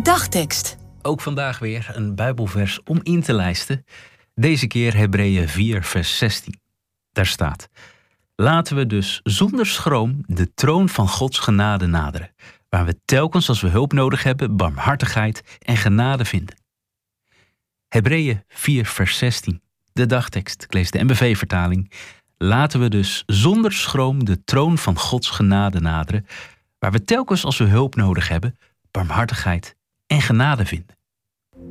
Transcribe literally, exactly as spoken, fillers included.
dagtekst. Ook vandaag weer een Bijbelvers om in te lijsten. Deze keer Hebreeën vier vers zestien. Daar staat: laten we dus zonder schroom de troon van Gods genade naderen, waar we telkens als we hulp nodig hebben barmhartigheid en genade vinden. Hebreeën vier vers zestien. De dagtekst. Ik lees de N B V-vertaling. Laten we dus zonder schroom de troon van Gods genade naderen, waar we telkens als we hulp nodig hebben barmhartigheid en genade vinden.